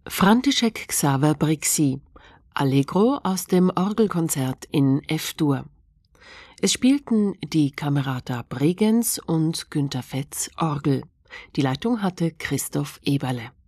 František Xaver Brixi, Allegro aus dem Orgelkonzert in F-Dur. Es spielten die Camerata Bregenz und Günter Fetz Orgel. Die Leitung hatte Christoph Eberle.